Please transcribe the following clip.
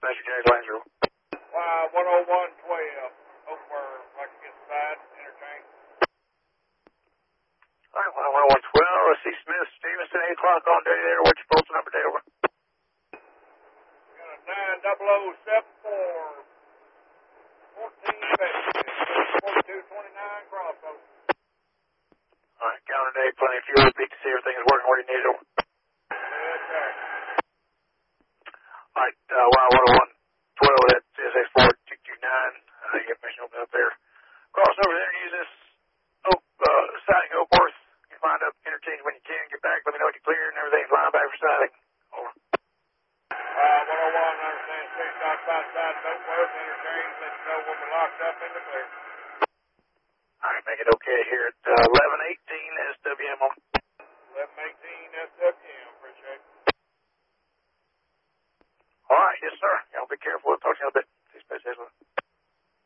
Mr. James Langer. 10112. Over, like against side, interchange. All right, 10112. Let's see Smith Stevenson, 8 o'clock on duty there. What's your postal number there? Over. Got a 90074. 4229 crossover. All right, counter day, plenty of fuel. Peak to see everything is working where you need it. Over. Yes, sir. All right, 10112, that's SX4 229. You have permission to open up there. Cross over there and use this siding Oakworth. You find up interchange when you can. Get back, let me know when you're clear and everything's lined back for siding. Over. 101, understand, street outside Oakworth, interchange, let you know when we're locked up in the clear. All right, make it okay here at 1118 SWM on. 1118 SWM, appreciate it. All right, yes, sir. Y'all be careful. We'll talk to you in a bit.